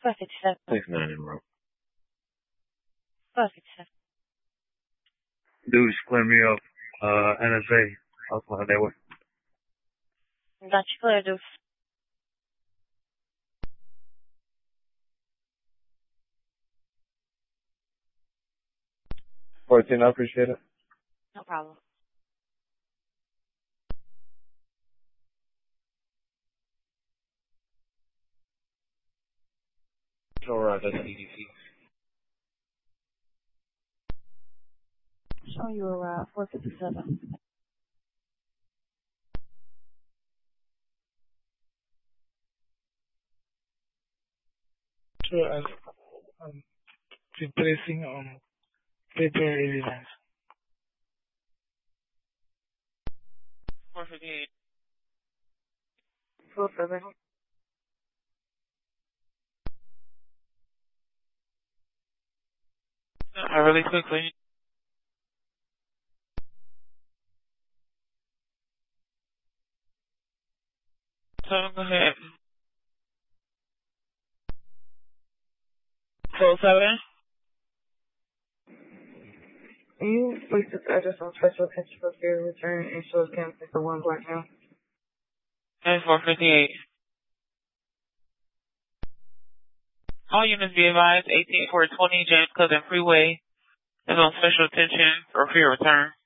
457. 69 in row. 457. Dude, clear me up. NSA. Alpha Network. Dutch clear, Deuce. I appreciate it. No problem. Sure, that's EDC. Showing you around 457. Sure, I'm replacing paper evidence. 458. 457. Really quickly. So go ahead. 407. Can you please this address on special attention for fear return and show campus for 1 block now? And 458. All units be advised, 18420 James Cousin Freeway is on special attention for fear return.